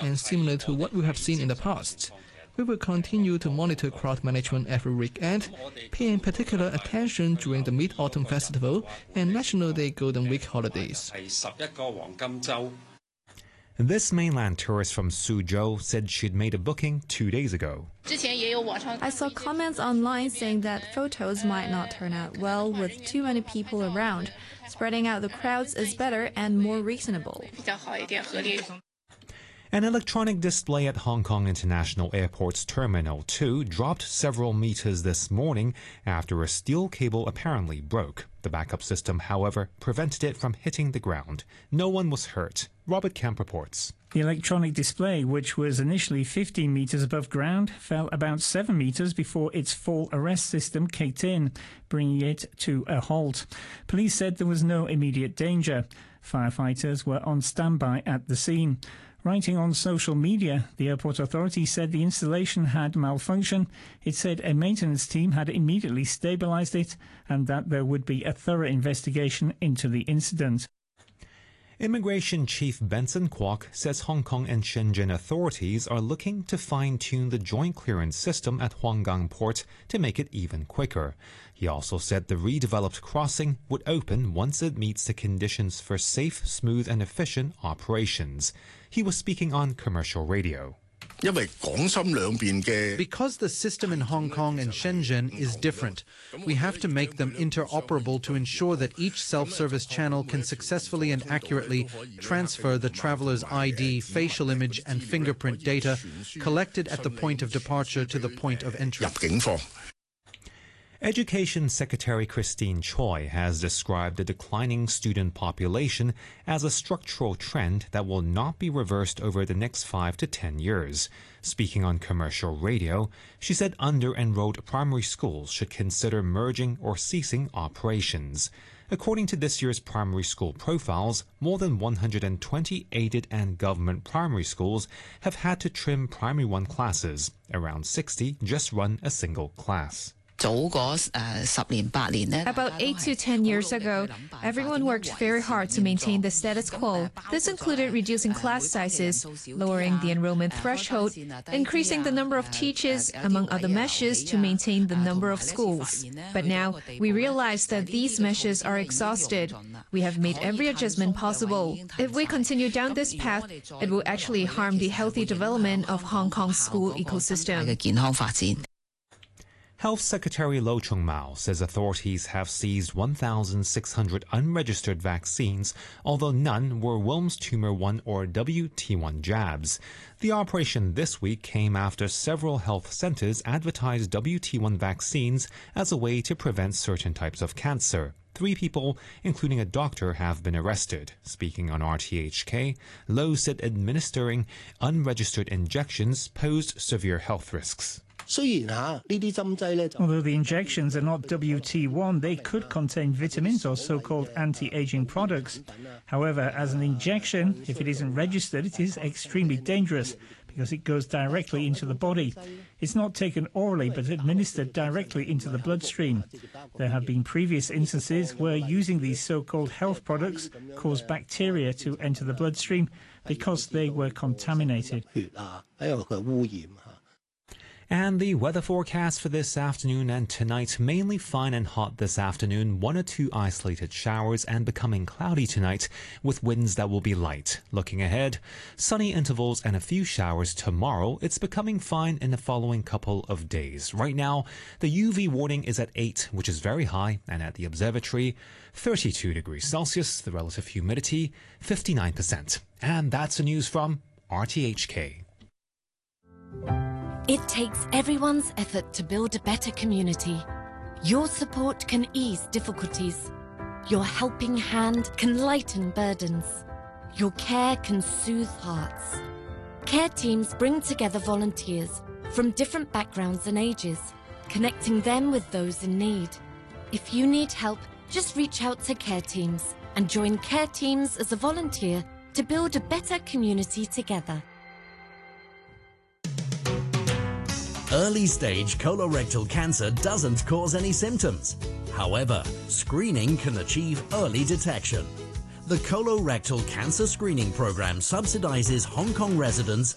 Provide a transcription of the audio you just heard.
and similar to what we have seen in the past. We will continue to monitor crowd management every weekend, paying particular attention during the Mid-Autumn Festival and National Day Golden Week holidays. This mainland tourist from Suzhou said she'd made a booking 2 days ago. I saw comments online saying that photos might not turn out well with too many people around. Spreading out the crowds is better and more reasonable. An electronic display at Hong Kong International Airport's Terminal 2 dropped several meters this morning after a steel cable apparently broke. The backup system, however, prevented it from hitting the ground. No one was hurt. Robert Kemp reports. The electronic display, which was initially 15 metres above ground, fell about 7 metres before its fall arrest system kicked in, bringing it to a halt. Police said there was no immediate danger. Firefighters were on standby at the scene. Writing on social media, the airport authority said the installation had malfunctioned. It said a maintenance team had immediately stabilised it and that there would be a thorough investigation into the incident. Immigration Chief Benson Kwok says Hong Kong and Shenzhen authorities are looking to fine-tune the joint clearance system at Huanggang Port to make it even quicker. He also said the redeveloped crossing would open once it meets the conditions for safe, smooth and efficient operations. He was speaking on commercial radio. Because the system in Hong Kong and Shenzhen is different, we have to make them interoperable to ensure that each self-service channel can successfully and accurately transfer the traveler's ID, facial image and fingerprint data collected at the point of departure to the point of entry. Education Secretary Christine Choi has described the declining student population as a structural trend that will not be reversed over the next 5 to 10 years. Speaking on commercial radio, she said under-enrolled primary schools should consider merging or ceasing operations. According to this year's primary school profiles, more than 120 aided and government primary schools have had to trim primary 1 classes. Around 60 just run a single class. About 8 to 10 years ago, everyone worked very hard to maintain the status quo. This included reducing class sizes, lowering the enrollment threshold, increasing the number of teachers, among other measures to maintain the number of schools. But now, we realize that these measures are exhausted. We have made every adjustment possible. If we continue down this path, it will actually harm the healthy development of Hong Kong's school ecosystem. Health Secretary Lo Chung-mau says authorities have seized 1,600 unregistered vaccines, although none were Wilms Tumor 1 or WT1 jabs. The operation this week came after several health centers advertised WT1 vaccines as a way to prevent certain types of cancer. 3 people, including a doctor, have been arrested. Speaking on RTHK, Lo said administering unregistered injections posed severe health risks. Although the injections are not WT1, they could contain vitamins or so-called anti-aging products. However, as an injection, if it isn't registered, it is extremely dangerous because it goes directly into the body. It's not taken orally but administered directly into the bloodstream. There have been previous instances where using these so-called health products caused bacteria to enter the bloodstream because they were contaminated. And the weather forecast for this afternoon and tonight, mainly fine and hot this afternoon, 1 or 2 isolated showers and becoming cloudy tonight with winds that will be light. Looking ahead, sunny intervals and a few showers tomorrow. It's becoming fine in the following couple of days. Right now, the UV warning is at 8, which is very high, and at the observatory, 32 degrees Celsius, the relative humidity, 59%. And that's the news from RTHK. It takes everyone's effort to build a better community. Your support can ease difficulties. Your helping hand can lighten burdens. Your care can soothe hearts. Care teams bring together volunteers from different backgrounds and ages, connecting them with those in need. If you need help, just reach out to Care Teams and join Care Teams as a volunteer to build a better community together. Early-stage colorectal cancer doesn't cause any symptoms. However, screening can achieve early detection. The Colorectal Cancer Screening Program subsidizes Hong Kong residents